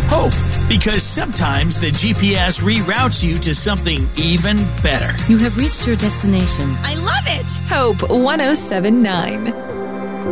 Hope, because sometimes the GPS reroutes you to something even better. You have reached your destination. I love it! Hope 107.9.